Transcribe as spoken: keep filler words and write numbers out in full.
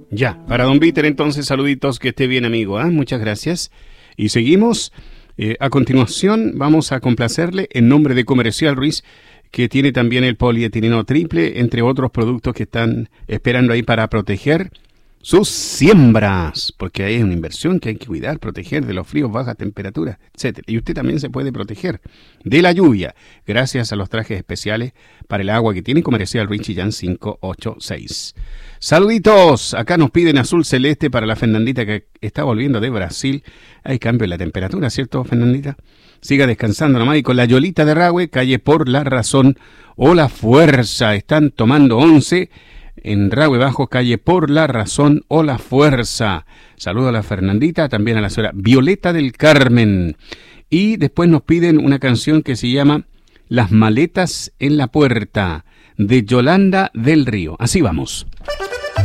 Ya, para don Víter entonces, saluditos, que esté bien amigo, ¿eh? Muchas gracias. Y seguimos, eh, a continuación vamos a complacerle en nombre de Comercial Ruiz, que tiene también el polietileno triple, entre otros productos que están esperando ahí para proteger sus siembras, porque hay una inversión que hay que cuidar, proteger de los fríos, bajas temperaturas, etcétera. Y usted también se puede proteger de la lluvia, gracias a los trajes especiales para el agua que tiene Comercial Ruiz Chillán cinco ocho seis. Saluditos, acá nos piden azul celeste para la Fernandita que está volviendo de Brasil. Hay cambio en la temperatura, ¿cierto, Fernandita? Siga descansando nomás. Y con la Yolita de Rahue, calle Por la Razón o la Fuerza. Están tomando once en Rahue Bajo, calle Por la Razón o la Fuerza. Saludo a la Fernandita, también a la señora Violeta del Carmen. Y después nos piden una canción que se llama Las maletas en la puerta, de Yolanda del Río. Así vamos.